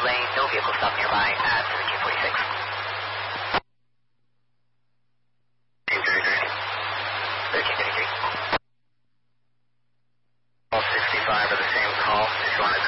lane, no vehicle stop nearby at 1346. 1333. All 65 are the same call. Just wanted to